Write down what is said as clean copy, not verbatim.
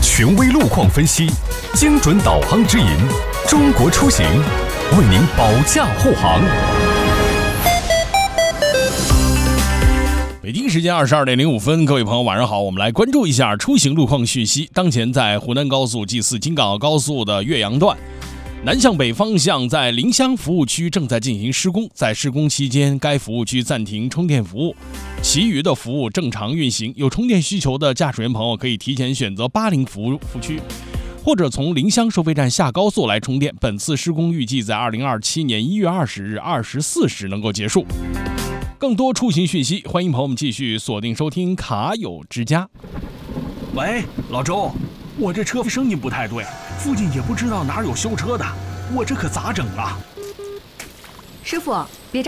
权威路况分析，精准导航指引，中国出行为您保驾护航。 北京时间22:05，各位朋友晚上好，我们来关注一下出行路况讯息。当前在湖南高速 G4 京港澳高速的岳阳段，南向北方向在临湘服务区正在进行施工，在施工期间，该服务区暂停充电服务，其余的服务正常运行。有充电需求的驾驶员朋友可以提前选择80服务区，或者从临湘收费站下高速来充电。本次施工预计在2027年1月20日24时能够结束。更多出行讯息，欢迎朋友们继续锁定收听卡友之家。 喂，老周，我这车声音不太对，附近也不知道哪有修车的，我这可咋整啊？ 师傅，别